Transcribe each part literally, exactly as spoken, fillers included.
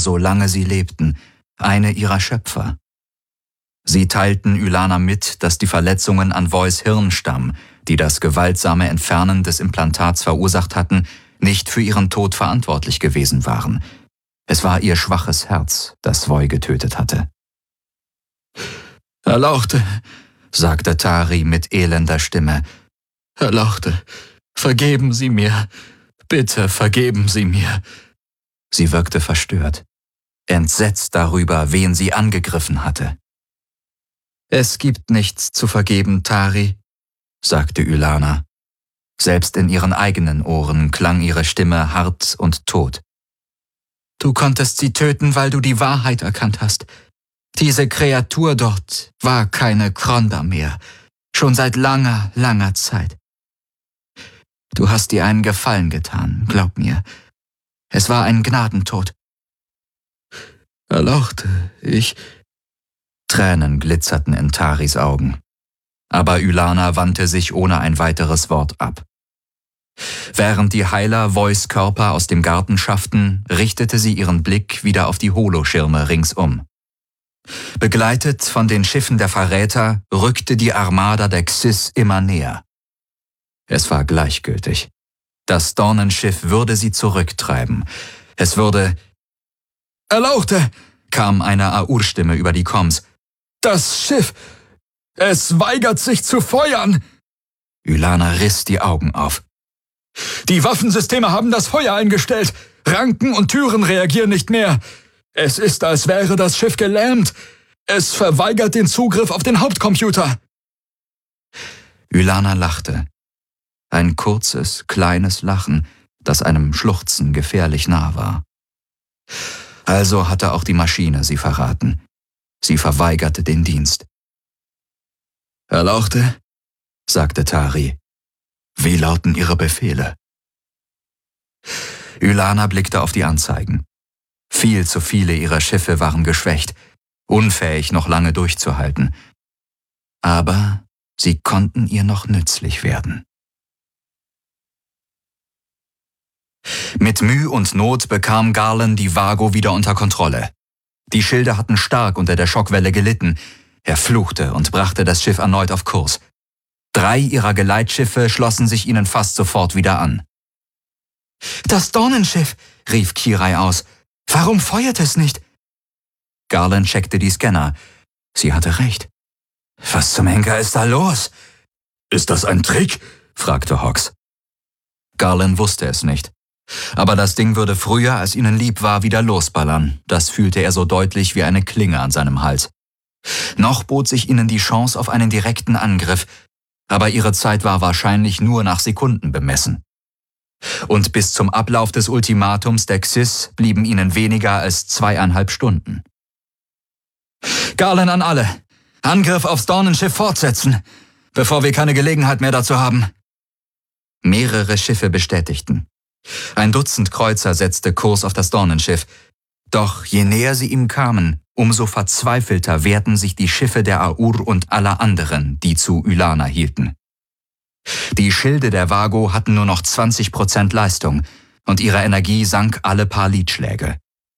solange sie lebten, eine ihrer Schöpfer. Sie teilten Ylana mit, dass die Verletzungen an Voys Hirnstamm, die das gewaltsame Entfernen des Implantats verursacht hatten, nicht für ihren Tod verantwortlich gewesen waren. Es war ihr schwaches Herz, das Voy getötet hatte. Erlauchte, sagte Tari mit elender Stimme. Erlauchte, vergeben Sie mir. Bitte vergeben Sie mir. Sie wirkte verstört, entsetzt darüber, wen sie angegriffen hatte. Es gibt nichts zu vergeben, Tari, sagte Ylana. Selbst in ihren eigenen Ohren klang ihre Stimme hart und tot. Du konntest sie töten, weil du die Wahrheit erkannt hast. Diese Kreatur dort war keine Kronda mehr, schon seit langer, langer Zeit. Du hast ihr einen Gefallen getan, glaub mir. Es war ein Gnadentod. Erlauchte, ich... Tränen glitzerten in Taris Augen. Aber Ylana wandte sich ohne ein weiteres Wort ab. Während die Heiler Voys Körper aus dem Garten schafften, richtete sie ihren Blick wieder auf die Holoschirme ringsum. Begleitet von den Schiffen der Verräter rückte die Armada der Xyz immer näher. Es war gleichgültig. Das Dornenschiff würde sie zurücktreiben. Es würde... Erlauchte, kam eine Aur-Stimme über die Comms. Das Schiff, es weigert sich zu feuern. Ylana riss die Augen auf. Die Waffensysteme haben das Feuer eingestellt. Ranken und Türen reagieren nicht mehr. Es ist, als wäre das Schiff gelähmt. Es verweigert den Zugriff auf den Hauptcomputer. Ylana lachte. Ein kurzes, kleines Lachen, das einem Schluchzen gefährlich nah war. Also hatte auch die Maschine sie verraten. Sie verweigerte den Dienst. Erlauchte, sagte Tari. Wie lauten Ihre Befehle? Ylana blickte auf die Anzeigen. Viel zu viele ihrer Schiffe waren geschwächt, unfähig noch lange durchzuhalten. Aber sie konnten ihr noch nützlich werden. Mit Mühe und Not bekam Garland die Vago wieder unter Kontrolle. Die Schilde hatten stark unter der Schockwelle gelitten. Er fluchte und brachte das Schiff erneut auf Kurs. Drei ihrer Geleitschiffe schlossen sich ihnen fast sofort wieder an. »Das Dornenschiff«, rief Kirai aus. »Warum feuert es nicht?« Garland checkte die Scanner. Sie hatte recht. »Was zum Henker ist da los?« »Ist das ein Trick?« fragte Hawks. Garland wusste es nicht. Aber das Ding würde früher, als ihnen lieb war, wieder losballern. Das fühlte er so deutlich wie eine Klinge an seinem Hals. Noch bot sich ihnen die Chance auf einen direkten Angriff, aber ihre Zeit war wahrscheinlich nur nach Sekunden bemessen. Und bis zum Ablauf des Ultimatums der Xyz blieben ihnen weniger als zweieinhalb Stunden. »Garland an alle! Angriff aufs Dornenschiff fortsetzen, bevor wir keine Gelegenheit mehr dazu haben!« Mehrere Schiffe bestätigten. Ein Dutzend Kreuzer setzte Kurs auf das Dornenschiff. Doch je näher sie ihm kamen, umso verzweifelter wehrten sich die Schiffe der Aur und aller anderen, die zu Ylana hielten. Die Schilde der Vago hatten nur noch zwanzig Prozent Leistung und ihre Energie sank alle paar Lidschläge.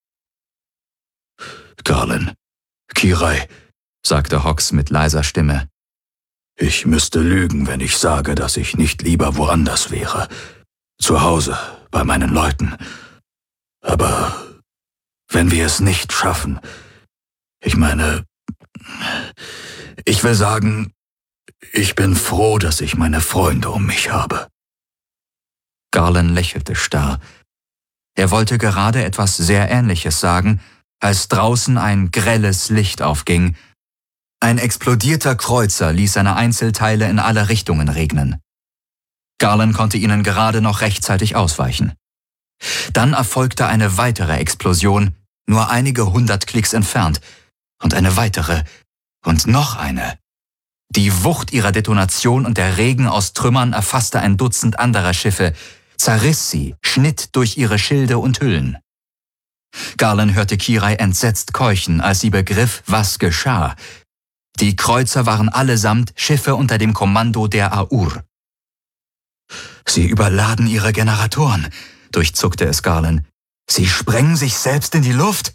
»Garland, Kirai«, sagte Hawks mit leiser Stimme. »Ich müsste lügen, wenn ich sage, dass ich nicht lieber woanders wäre. Zu Hause, bei meinen Leuten. Aber wenn wir es nicht schaffen, ich meine, ich will sagen, ich bin froh, dass ich meine Freunde um mich habe.« Garland lächelte starr. Er wollte gerade etwas sehr Ähnliches sagen, als draußen ein grelles Licht aufging. Ein explodierter Kreuzer ließ seine Einzelteile in alle Richtungen regnen. Garland konnte ihnen gerade noch rechtzeitig ausweichen. Dann erfolgte eine weitere Explosion, nur einige hundert Klicks entfernt, und eine weitere und noch eine. Die Wucht ihrer Detonation und der Regen aus Trümmern erfasste ein Dutzend anderer Schiffe, zerriss sie, schnitt durch ihre Schilde und Hüllen. Garland hörte Kirai entsetzt keuchen, als sie begriff, was geschah. Die Kreuzer waren allesamt Schiffe unter dem Kommando der Aur. »Sie überladen ihre Generatoren«, durchzuckte es Garland. »Sie sprengen sich selbst in die Luft?«